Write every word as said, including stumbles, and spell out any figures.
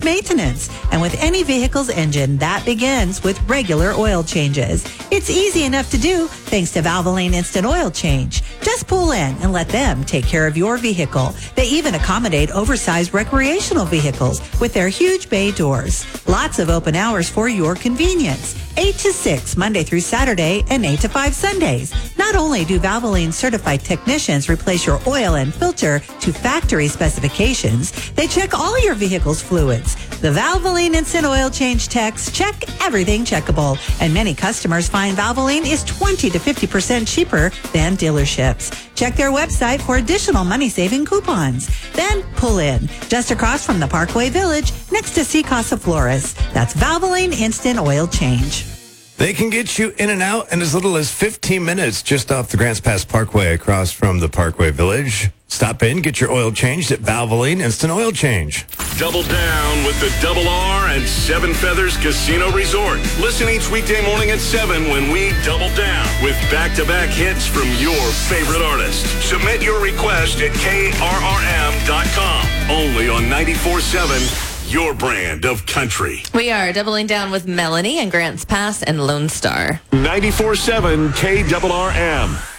maintenance. And with any vehicle's engine, that begins with regular oil changes. It's easy enough to do thanks to Valvoline Instant Oil Change. Just pull in and let them take care of your vehicle. They even accommodate oversized recreational vehicles with their huge bay doors. Lots of open hours for your convenience. eight to six Monday through Saturday and eight to five Sundays. Not only do Valvoline certified technicians replace your oil and filter to factory specifications, they check all your vehicle's fluids. The Valvoline Instant Oil Change techs check everything checkable, and many customers find Valvoline is twenty to fifty percent cheaper than dealerships. Check their website for additional money-saving coupons. Then pull in just across from the Parkway Village next to Sea Casa Flores. That's Valvoline Instant Oil Change. They can get you in and out in as little as fifteen minutes just off the Grants Pass Parkway across from the Parkway Village. Stop in, get your oil changed at Valvoline Instant Oil Change. Double down with the Double R and Seven Feathers Casino Resort. Listen each weekday morning at seven when we double down with back-to-back hits from your favorite artists. Submit your request at K R R M dot com. Only on ninety-four point seven. Your brand of country. We are doubling down with Melanie and Grants Pass and Lone Star. ninety-four point seven K R R M.